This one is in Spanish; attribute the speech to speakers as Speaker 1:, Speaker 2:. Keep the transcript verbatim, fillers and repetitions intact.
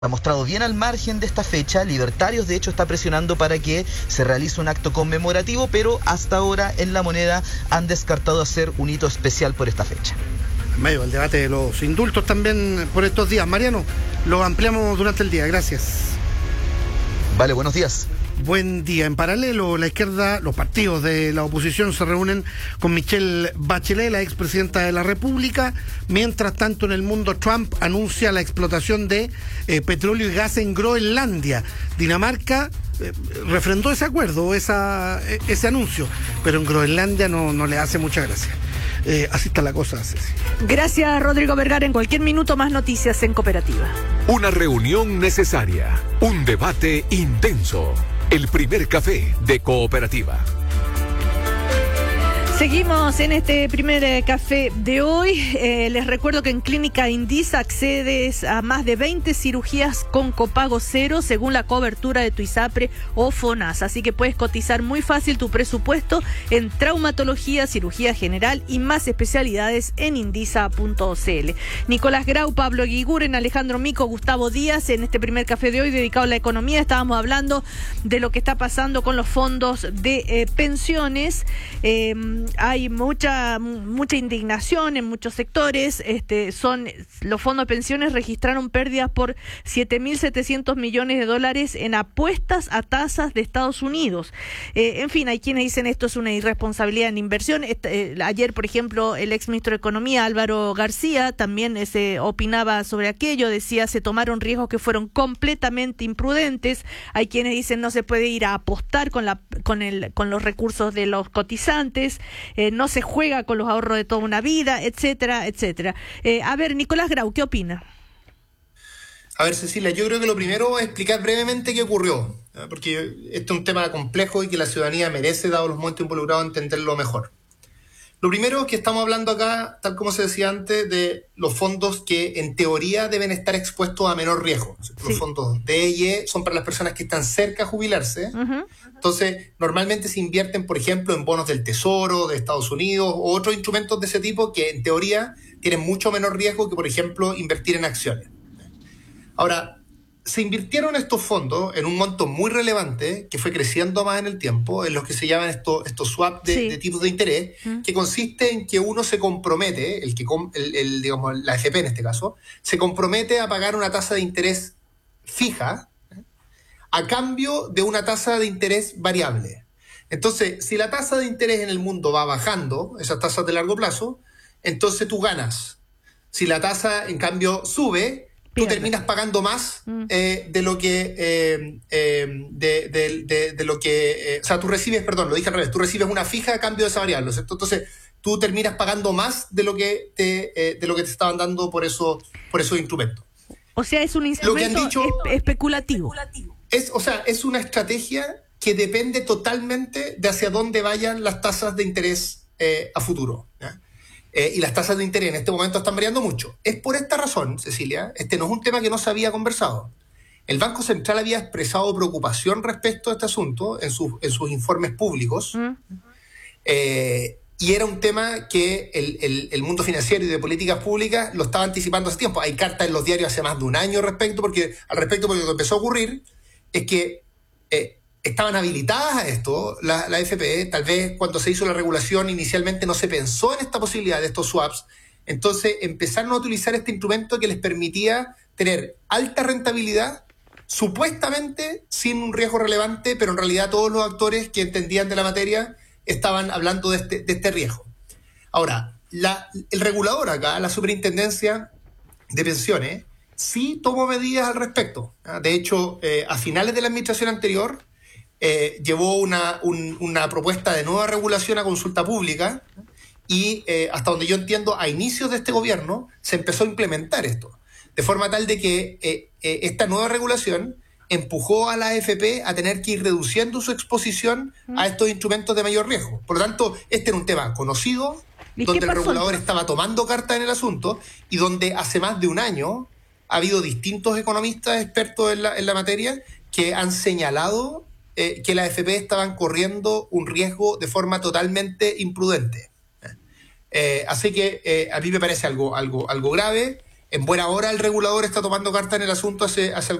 Speaker 1: ha mostrado bien al margen de esta fecha. Libertarios, de hecho, está presionando para que se realice un acto conmemorativo, pero hasta ahora en La Moneda han descartado hacer un hito especial por esta fecha.
Speaker 2: En medio del debate de los indultos también por estos días. Mariano, lo ampliamos durante el día. Gracias.
Speaker 1: Vale, buenos días.
Speaker 2: Buen día. En paralelo, la izquierda, los partidos de la oposición se reúnen con Michelle Bachelet, la expresidenta de la República. Mientras tanto, en el mundo, Trump anuncia la explotación de eh, petróleo y gas en Groenlandia. Dinamarca eh, refrendó ese acuerdo, esa, eh, ese anuncio, pero en Groenlandia no, no le hace mucha gracia. Eh, así está la cosa, Ceci.
Speaker 3: Gracias, Rodrigo Vergara. En cualquier minuto más noticias en Cooperativa.
Speaker 4: Una reunión necesaria, un debate intenso. El primer café de Cooperativa.
Speaker 3: Seguimos en este primer eh, café de hoy. Eh, les recuerdo que en Clínica Indisa accedes a más de veinte cirugías con copago cero según la cobertura de tu ISAPRE o FONASA. Así que puedes cotizar muy fácil tu presupuesto en traumatología, cirugía general y más especialidades en indisa punto cl. Nicolás Grau, Pablo Guiguren, Alejandro Mico, Gustavo Díaz. En este primer café de hoy dedicado a la economía estábamos hablando de lo que está pasando con los fondos de eh, pensiones. Eh, Hay mucha mucha indignación en muchos sectores. Este, son los fondos de pensiones registraron pérdidas por siete mil setecientos millones de dólares en apuestas a tasas de Estados Unidos. Eh, en fin, hay quienes dicen esto es una irresponsabilidad en inversión. Este, eh, ayer, por ejemplo, el exministro de Economía, Álvaro García, también eh, se opinaba sobre aquello. Decía, se tomaron riesgos que fueron completamente imprudentes. Hay quienes dicen no se puede ir a apostar con la con el con los recursos de los cotizantes. Eh, no se juega con los ahorros de toda una vida, etcétera, etcétera. Eh, a ver, Nicolás Grau, ¿qué opina?
Speaker 5: A ver, Cecilia, yo creo que lo primero es explicar brevemente qué ocurrió, ¿eh? Porque este es un tema complejo y que la ciudadanía merece, dado los momentos involucrados, entenderlo mejor. Lo primero es que estamos hablando acá, tal como se decía antes, de los fondos que en teoría deben estar expuestos a menor riesgo. Sí. Los fondos D E I E son para las personas que están cerca a jubilarse. Uh-huh. Entonces, normalmente se invierten, por ejemplo, en bonos del Tesoro, de Estados Unidos, o otros instrumentos de ese tipo que en teoría tienen mucho menor riesgo que, por ejemplo, invertir en acciones. Ahora, se invirtieron estos fondos en un monto muy relevante, que fue creciendo más en el tiempo, en los que se llaman estos, estos swaps de, sí. de tipos de interés, ¿Mm? que consiste en que uno se compromete, el que el, el, digamos, la A F P en este caso, se compromete a pagar una tasa de interés fija, ¿eh? a cambio de una tasa de interés variable. Entonces, si la tasa de interés en el mundo va bajando, esas tasas de largo plazo, entonces tú ganas. Si la tasa, en cambio, sube, tú terminas pagando más eh, de lo que eh, eh, de, de, de, de lo que eh, o sea, tú recibes, perdón, lo dije al revés, tú recibes una fija a cambio de esa variable, ¿cierto? Entonces tú terminas pagando más de lo que te eh, de lo que te estaban dando por eso por esos instrumentos.
Speaker 3: O sea, es un instrumento dicho, espe- especulativo.
Speaker 5: Es, o sea, es una estrategia que depende totalmente de hacia dónde vayan las tasas de interés eh, a futuro, ¿ya? Eh, y las tasas de interés en este momento están variando mucho. Es por esta razón, Cecilia, este no es un tema que no se había conversado. El Banco Central había expresado preocupación respecto a este asunto en, sus, en sus informes públicos, mm. eh, y era un tema que el, el, el mundo financiero y de políticas públicas lo estaba anticipando hace tiempo. Hay cartas en los diarios hace más de un año respecto, porque, al respecto, porque lo que empezó a ocurrir es que eh, estaban habilitadas a esto, la, la A F P, tal vez cuando se hizo la regulación inicialmente no se pensó en esta posibilidad de estos swaps, entonces empezaron a utilizar este instrumento que les permitía tener alta rentabilidad, supuestamente sin un riesgo relevante, pero en realidad todos los actores que entendían de la materia estaban hablando de este, de este riesgo. Ahora, la, el regulador acá, la Superintendencia de Pensiones, sí tomó medidas al respecto. De hecho, eh, a finales de la administración anterior, Eh, llevó una, un, una propuesta de nueva regulación a consulta pública y eh, hasta donde yo entiendo, a inicios de este gobierno se empezó a implementar esto, de forma tal de que eh, eh, esta nueva regulación empujó a la A F P a tener que ir reduciendo su exposición a estos instrumentos de mayor riesgo. Por lo tanto, este era un tema conocido, donde el regulador estaba tomando carta en el asunto y donde hace más de un año ha habido distintos economistas expertos en la, en la materia que han señalado Eh, que las A F P estaban corriendo un riesgo de forma totalmente imprudente. Eh, así que eh, a mí me parece algo, algo, algo grave. en buena hora el regulador está tomando carta en el asunto hace, hace